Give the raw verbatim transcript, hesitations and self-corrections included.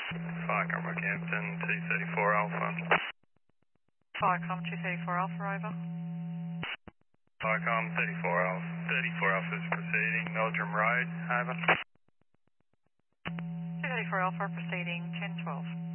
Firecom Rockhampton, T thirty-four Alpha. Firecom two thirty-four Alpha, over. Firecom thirty-four Alpha, thirty-four Alpha is proceeding, Meldrum Road, over. two thirty-four Alpha, proceeding ten twelve.